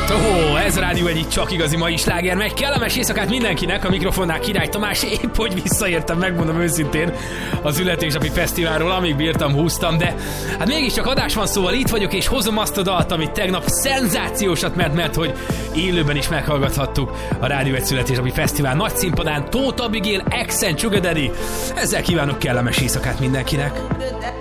Ez a rádió egyik csak igazi mai sláger, meg kellemes éjszakát mindenkinek, a mikrofonnál Király Tamás, épp hogy visszaértem, megmondom őszintén, a Születésnapi Fesztiválról, amíg bírtam, húztam, de hát mégiscsak adás van, szóval itt vagyok, és hozom azt a dalt, amit tegnap szenzációsat, mert hogy élőben is meghallgathattuk a Rádió egy Születésnapi Fesztivál nagy színpadán, Tóth Abigail, Accent Sugar Daddy. Ezzel kívánok kellemes éjszakát mindenkinek.